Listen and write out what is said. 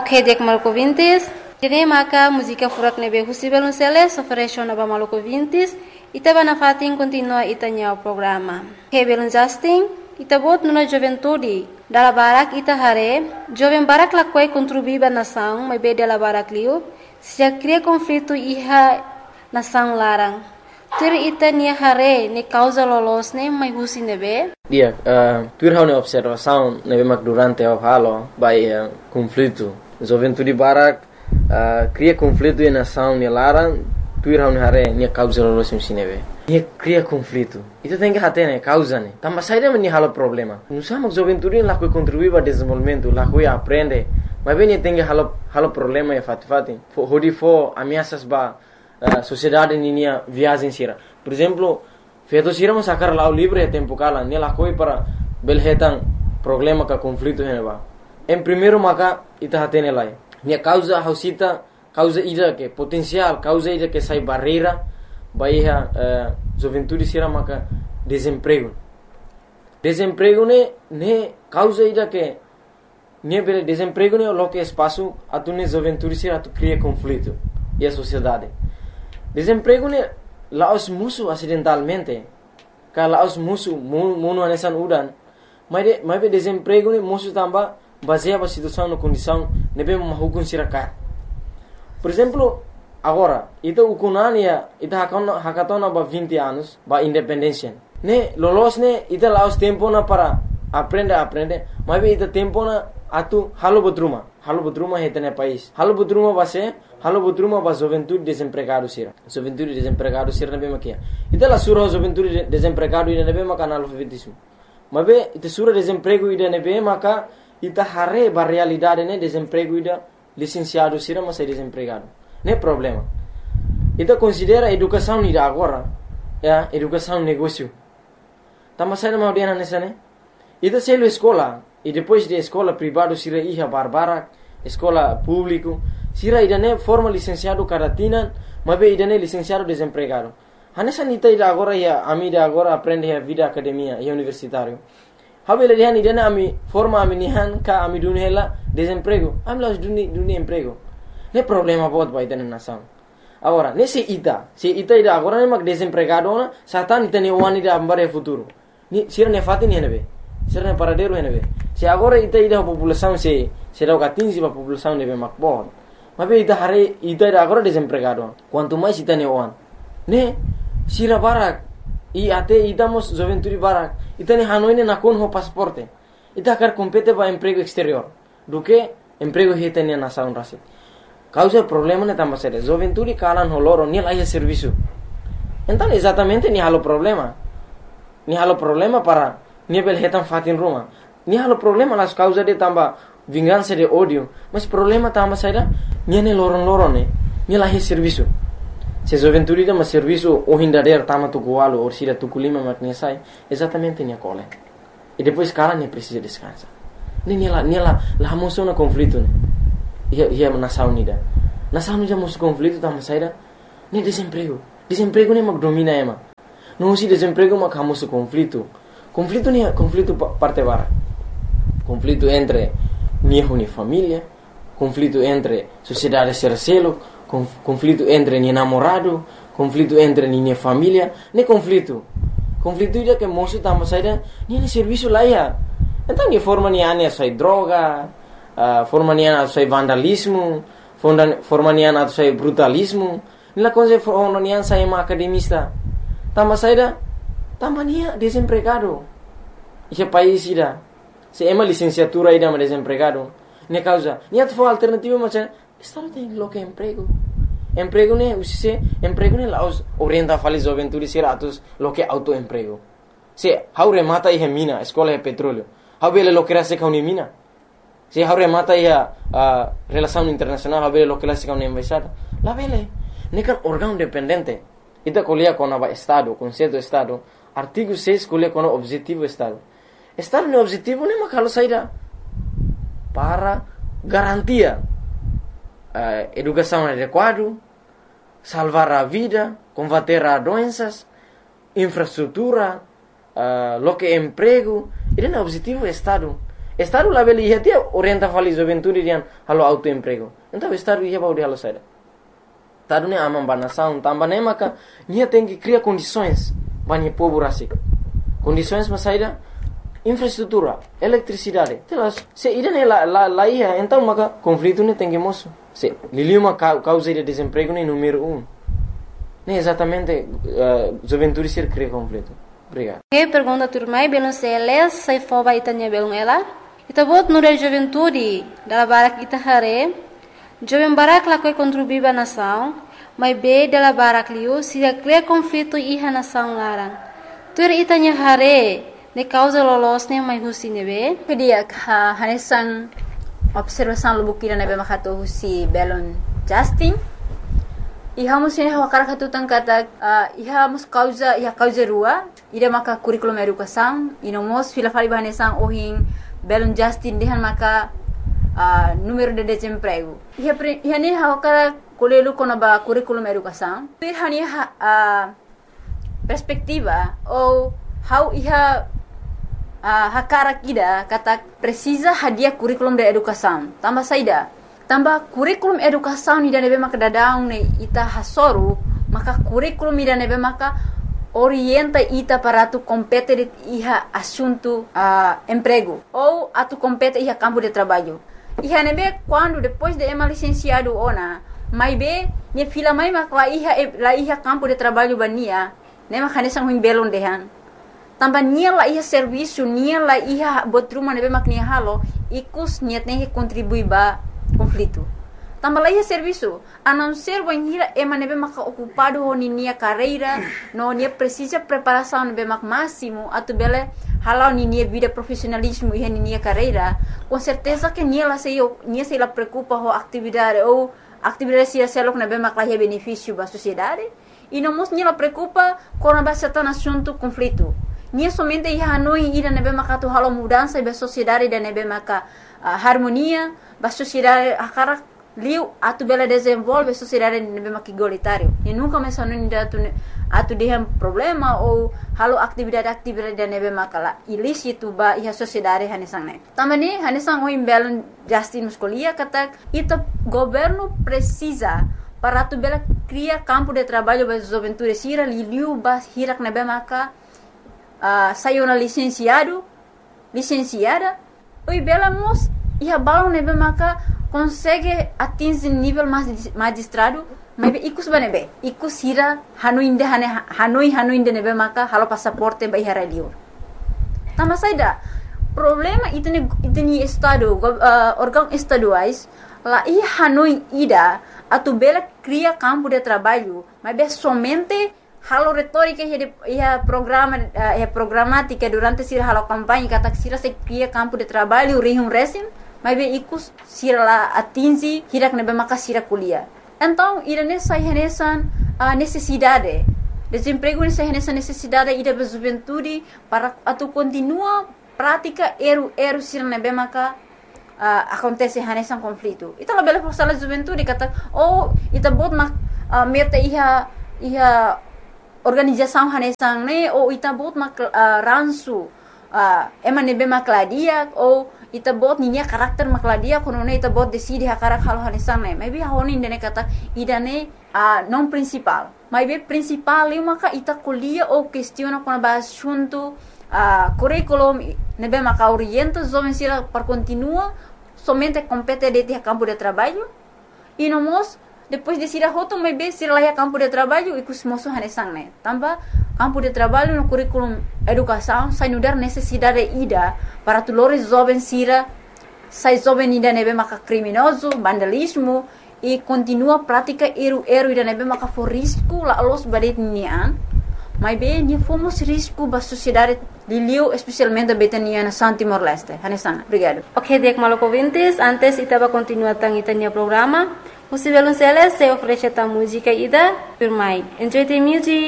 Hedek Maluco Vintes, Tene Maka, música furak nebe Husibelun Celes, oferece na Maluco Vintes, Itaba na fatin continua itanya o programa. Hebelun Justin, Itabot nuna juventude, dala barak ita hare, jovem barak lakwai contribuiba nação, mas be dala barak liu, se já cria conflito iha nação larang. Tur ita nia hare, ne causa lolos ne, mas husi nebe? Dia, tur hau ne observação nebe mak durante o halo, by conflito. Juventude barak cria conflito e nação ne larang, tur hau ne hare, nia causa lolos ne nebe. Nia cria conflito. Itu tem que hate ne causa ne. Tambah saída meni halo problema. Nusa mak juventude lá que contribui para desenvolvimento, lá que aprende. Mas bem tem que halo problema e fati. Hodi fo ameaças ba sociedade ninia viagem sira. Por exemplo, feito sira mas sacar lá o livre tempo cala, ne lá coi para belhetan problema ka conflito ne ba. Em primeiro maka ita hate ne lai. Nia causa hausita causa ida que potencial, causa ida que sai barreira baia juventude sira maka desemprego. Desemprego ne causa ida que ne bele desemprego ne lo que espaço atu ne juventude sira atu cria conflito e a sociedade. Desemprego ne laos musu acidentalmente. Ka laos musu munu anesan udan. Mas desemprego ne musu tamba baseia a situação na condição ne be mahukun sira ka. Por exemplo, agora, ita ukunania, ita hakatona ba 20 anos, ba independência. Ne, lolos ne, ita laos tempo na para aprender, mas ita tempo na atu halo botruma heta ne país. Halo botruma ba juventude desempregado sira. Juventude desempregado sira ne be makia. Ita la sura juventude desempregado ida ne be maka analfabetismo. Mas be ita sura desemprego ida ne be maka ita hare ba realidade ne desemprego ida licenciado sira mas é desempregado. Não é problema. Então considera educação ida agora, educação negócio. Tama sai na audiana nessa né? Então se escola e depois de escola privado sira iha barbara, escola público, sira ida né forma licenciado caratina, mas be ida né licenciado desempregado. Hanessa nita ida agora ia amida agora aprende a vida academia e universitário. Habela dihan ida né ami forma ami nihan ka ami dunela desemprego. Am las duni emprego. Não é problema bot ba ita na nação. Agora, se ita ida agora ne mak desempregado na, satan ita ne wani da ambare futuro. Ni sira ne fatin henebe. Sira ne paradero henebe. Se agora ita ida população se da 15 ba população ne be mak bot. Mas be ita hare ita ida agora desempregado. Quanto mais ita ne wan. Ne sira barak e até idamos juventude barak. Ita ne hanoi ne nakon ho pasaporte. Ita quer compete ba emprego exterior. Do que emprego hita ne nação rasit. Causa problema ne tambah sério. Juventude kalan holoro ni lá serviço. Então exatamente ni halo problema. Ni halo problema para ni bel hetan fatin rumah. Ni halo problema las causa de tambah vingança de ódio. Mas problema tambah sério ni ne loron ni lá serviço. Se juventude de mas serviço o hindader tama tukualo ou sira tukulima maknya sai exatamente ni cole. E depois kalan ni precisa descansar. Ni lá moção na conflito ne. Ia nação nida. Nação nida musu conflito tama saída. Ne desemprego. Desemprego ne mak domina ema. Não se desemprego mak hamusu conflito. Conflito parte bara. Conflito entre ni família, conflito entre sociedade sercelo, conflito entre ni namorado, conflito entre ni família, ne conflito. Conflito ida que musu tama saída ni serviço lá ia. Então ni forma ni ane sai droga. Forma nian atau sai vandalismo, forma nian atau sai brutalismo. Nila coisa forma nian sai academista. Tambah saída, tambah nia desempregado. Esse país ida, se ema licenciatura ida mas desempregado. Ne causa, nia tu alternativa macam, estado tem lo que emprego. Emprego ne usise, emprego ne laos orienta fali juventude sira atus lo que autoemprego. Se haure mata ihe mina, escola é petróleo. Haubele lo que rase kauni mina. Se haure mata ia relação internacional haver lo que lá se com embaixada lá vele nekan órgão dependente ita colia com o estado conceito estado artigo 6 colia com o objetivo estado no objetivo nem makalo saída para garantia educação adequada salvar a vida combater a doenças infraestrutura lo que emprego ele é o objetivo estado Estado lá beli ia orienta fali juventude dian halo autoemprego. Então estado ia baudi halo saida. Estado ne amam banação, tambah ne maka nia tem que criar condições bani povo rasik. Condições mas saida infraestrutura, eletricidade. Telas, se ida ne la ia, então maka conflito ne tem que moço. Se liliu uma causa de desemprego ne número 1. Ne exatamente juventude ser cria conflito. Obrigado. Que pergunta turmai belum seles sai foba itanya belum ela. Ita bot nure juventude dala barak ita hare. Jovem barak la koi contribuir ba nação, mas be dala barak liu se cria conflito iha nação larang. Tur itanya hare ne causa lolos ne mai husi nebe. Kedia hanesan observação lubukira nebe makato husi belon Justin. Ihamos ini hawakara katutan kata ihamos causa rua ida maka curriculum educação inomos fila fali bahanesan ohin belon Justin dehan maka número de desemprego iha ni hawakara kolelu konaba curriculum educação ir hani perspectiva ou how iha hakara kida kata precisa hadia curriculum de educação tambah saida tambah kurikulum educação ni nebe maka dadaung ne ita hasoru maka kurikulum ni nebe maka orienta ita para tu compete iha assunto emprego ou atu compete iha campo de trabalho iha nebe quando depois de ema licenciado ona mai be ne fila mai maka la iha campo de trabalho bania ne maka nesang huim belon dehan tambah nia la iha serviço nia la iha botruma nebe mak nia halo ikus nia tem que contribuir ba conflito. Tambah lagi serviço, a não ser banhira ema nebe maka ocupado ho nia carreira, no nia precisa preparação nebe mak máximo, atu bele halau nia vida profissionalismo e nia carreira, com certeza que nia se la preocupa ho atividade ou atividade se selok nebe mak la benefício ba sociedade, e não mos nia la preocupa com a bastante assunto conflito. Nia somente ia hanoi ida nebe maka tu halau mudança ba sociedade da nebe maka harmonia ba sociedade akara liu atu bela desenvolve sociedade nebe mak igualitário e nunca mais hanoi atu dehan problema ou halau atividade da nebe maka ilícito ba iha sociedade hanesang ne tamani hanesang oi belon Justin muscolia kata ita governo precisa para tu bela cria campo de trabalho ba juventude sira liu ba hirak nebe maka saiu na licenciada oi bela mos iha balon nebe maka consegue atingir nível magistrado mas ikus banebe ikus hira hanoi de nebe maka halo passaporte ba iha radio tambah saida problema itni estado órgão estaduais la iha hanoi ida atu bela cria campo de trabalho mas be somente halo retórica ia programática durante sira halo campanha kata sira se cria campo de trabalho rihum resim mas be ikus sira la atingi hirak nebe maka sira kuliah então irane sai hanesan necessidade desemprego ni sai hanesan necessidade ida be juventude para atu continua prática eru sira nebe maka acontece hanesan conflito ita la bela força la juventude kata ita bot mak meta iha organização hanesang ne ou ita bot mak ransu ema nebe makladia ou ita bot ninya karakter makladia kono ne ita bot decide hakarak halo hanesang ne maybe honi ne kata idane non principal maybe principal eu maka ita kuliah ou questiona com ba assunto curriculum nebe maka orienta jovem sira para continua somente compete de campo de trabalho e nomos depois de sira hoto mai be sira lá campo de trabalho e cusmoso hanesang ne tambah campo de trabalho no curriculum educação sai nudar necessidade ida para tulores jovens sira sai jovem ida nebe maka criminoso vandalismo e continua prática eru ida nebe maka for risco la los badet nian mai be ni fomos risco ba sociedade liliu especialmente betania na Timor Leste hanesang obrigado. Ok, dek maloko vintes antes itaba continuar tang itania programa. Você vai se oferecer a música ida, por mais. Enjoy the music.